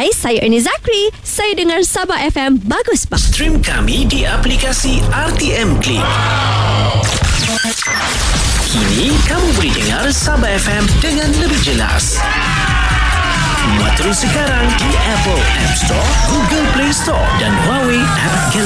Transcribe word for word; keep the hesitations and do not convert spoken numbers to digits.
Hai, saya Ernie Zakri. Saya dengar Sabah F M. Bagus, Pak. Stream kami di aplikasi R T M Click. Kini kamu boleh dengar Sabah F M dengan lebih jelas. Muat terus sekarang di Apple App Store, Google Play Store dan Huawei App Gallery.